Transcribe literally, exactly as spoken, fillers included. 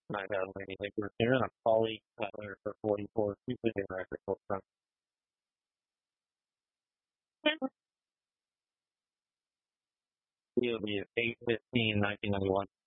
I got a lady Hickory here and a Polly Cutler for forty-four. Two fifty record full front. He'll be at eight fifteen, nineteen ninety-one.